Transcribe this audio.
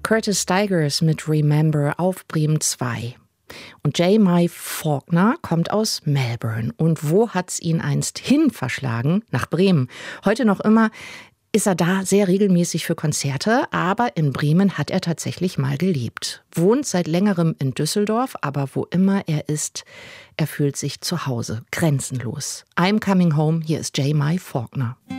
Curtis Stigers mit Remember auf Bremen 2. Und J. Mai Faulkner kommt aus Melbourne. Und wo hat's ihn einst hin verschlagen? Nach Bremen. Heute noch immer ist er da sehr regelmäßig für Konzerte, aber in Bremen hat er tatsächlich mal gelebt. Wohnt seit längerem in Düsseldorf, aber wo immer er ist, er fühlt sich zu Hause, grenzenlos. I'm coming home, hier ist J. Mai Faulkner.